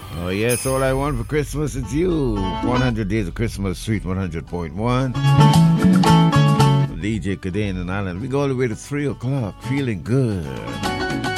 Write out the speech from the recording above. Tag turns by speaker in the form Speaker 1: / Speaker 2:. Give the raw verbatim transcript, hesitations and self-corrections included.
Speaker 1: Oh, yes, all I want for Christmas is you. one hundred Days of Christmas, Sweet one hundred point one. D J Kaden and Island. We go all the way to three o'clock, feeling good.